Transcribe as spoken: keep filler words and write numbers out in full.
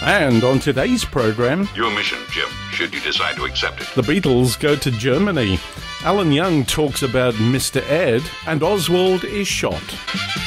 And on today's program, your mission, Jim, should you decide to accept it. The Beatles go to Germany. Alan Young talks about Mister Ed, and Oswald is shot.